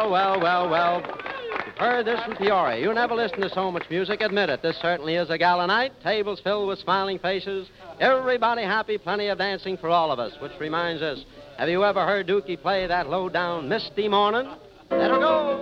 Well. You've heard this from Peoria. You never listen to so much music. Admit it. This certainly is a gala night. Tables filled with smiling faces. Everybody happy. Plenty of dancing for all of us. Which reminds us, have you ever heard Dookie play that low-down Misty Morning? Let her go.